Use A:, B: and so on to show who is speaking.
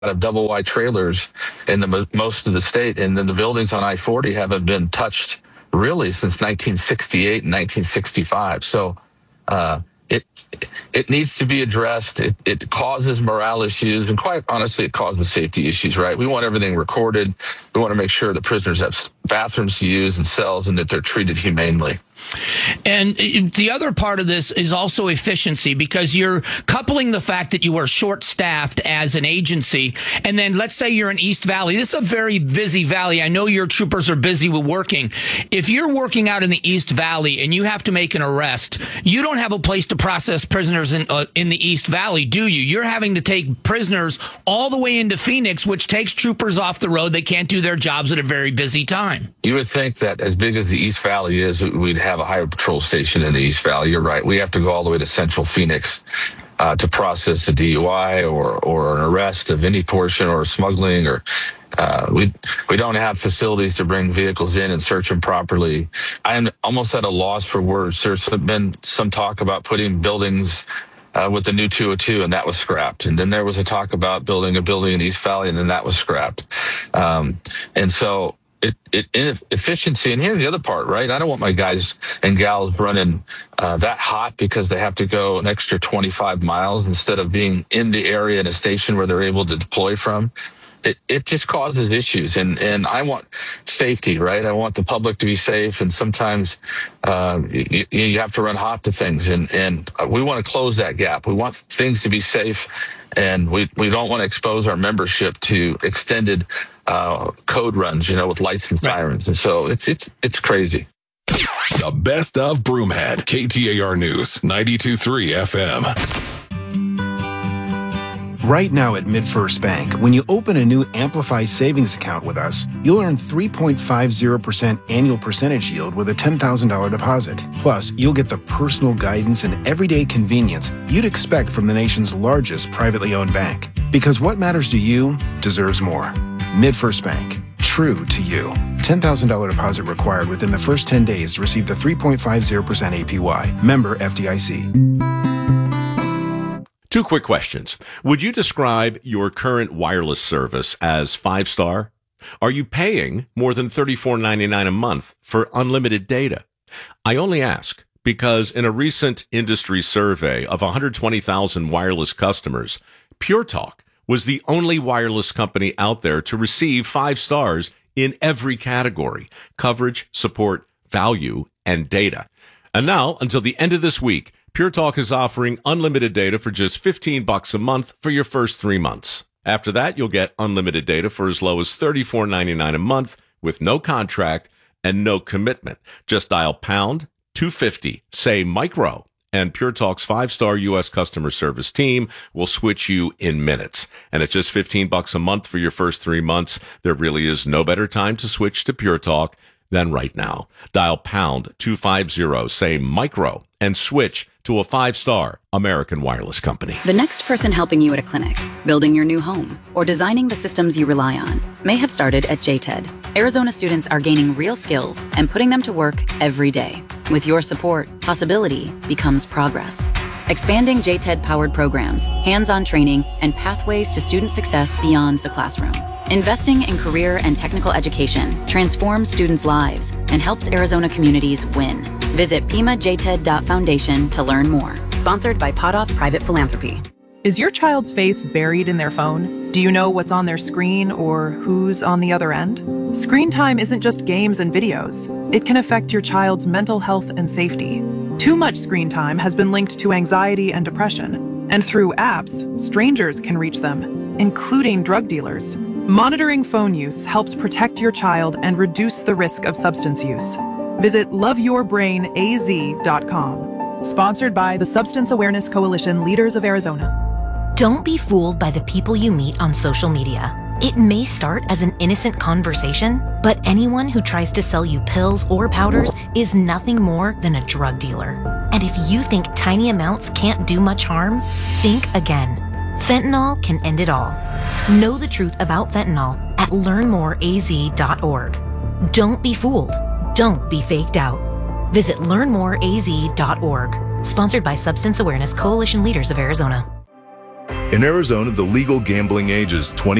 A: of double wide trailers in most of the state, and then the buildings on I-40 haven't been touched really since 1968 and 1965. So it needs to be addressed. It causes morale issues, and quite honestly, it causes safety issues, right? We want everything recorded. We want to make sure that prisoners have bathrooms to use and cells, and that they're treated humanely.
B: And the other part of this is also efficiency, because you're coupling the fact that you are short-staffed as an agency, and then let's say you're in East Valley. This is a very busy valley. I know your troopers are busy with working. If you're working out in the East Valley and you have to make an arrest, you don't have a place to process prisoners in the East Valley, do you? You're having to take prisoners all the way into Phoenix, which takes troopers off the road. They can't do their jobs at a very busy time.
A: You would think that as big as the East Valley is, we'd have a higher patrol station in the East Valley. You're right. We have to go all the way to Central Phoenix to process a DUI or an arrest of any portion, or smuggling, or we don't have facilities to bring vehicles in and search them properly. I'm almost at a loss for words. There's been some talk about putting buildings with the new 202, and that was scrapped. And then there was a talk about building a building in East Valley, and then that was scrapped. And so efficiency. And here's the other part, right? I don't want my guys and gals running that hot because they have to go an extra 25 miles instead of being in the area in a station where they're able to deploy from. It just causes issues, and I want safety, right? I want the public to be safe, and sometimes you have to run hot to things, and we want to close that gap. We want things to be safe, and we don't want to expose our membership to extended code runs, with lights and sirens, and so it's crazy.
C: The best of Broomhead, KTAR News, 92.3 FM.
D: Right now at MidFirst Bank, when you open a new Amplify savings account with us, you'll earn 3.50% annual percentage yield with a $10,000 deposit. Plus, you'll get the personal guidance and everyday convenience you'd expect from the nation's largest privately owned bank. Because what matters to you deserves more. MidFirst Bank. True to you. $10,000 deposit required within the first 10 days to receive the 3.50% APY. Member FDIC.
E: Two quick questions. Would you describe your current wireless service as 5-star? Are you paying more than $34.99 a month for unlimited data? I only ask because in a recent industry survey of 120,000 wireless customers, Pure Talk was the only wireless company out there to receive 5 stars in every category: coverage, support, value, and data. And now, until the end of this week, Pure Talk is offering unlimited data for just $15 a month for your first 3 months. After that, you'll get unlimited data for as low as $34.99 a month with no contract and no commitment. Just dial pound 250, say micro, and Pure Talk's 5-star U.S. customer service team will switch you in minutes. And at just $15 a month for your first 3 months, there really is no better time to switch to Pure Talk than right now. Dial pound 250, say micro, and switch to a 5-star American wireless company.
F: The next person helping you at a clinic, building your new home, or designing the systems you rely on may have started at JTED. Arizona students are gaining real skills and putting them to work every day. With your support, possibility becomes progress. Expanding JTED-powered programs, hands-on training, and pathways to student success beyond the classroom. Investing in career and technical education transforms students' lives and helps Arizona communities win. Visit PIMAJTED.Foundation to learn more. Sponsored by Potoff Private Philanthropy.
G: Is your child's face buried in their phone? Do you know what's on their screen or who's on the other end? Screen time isn't just games and videos. It can affect your child's mental health and safety. Too much screen time has been linked to anxiety and depression, and through apps, strangers can reach them, including drug dealers. Monitoring phone use helps protect your child and reduce the risk of substance use. Visit loveyourbrainaz.com. Sponsored by the Substance Awareness Coalition Leaders of Arizona.
H: Don't be fooled by the people you meet on social media. It may start as an innocent conversation, but anyone who tries to sell you pills or powders is nothing more than a drug dealer. And if you think tiny amounts can't do much harm, think again. Fentanyl can end it all. Know the truth about fentanyl at learnmoreaz.org. Don't be fooled. Don't be faked out. Visit learnmoreaz.org. Sponsored by Substance Awareness Coalition Leaders of Arizona.
I: In Arizona, the legal gambling age is 20.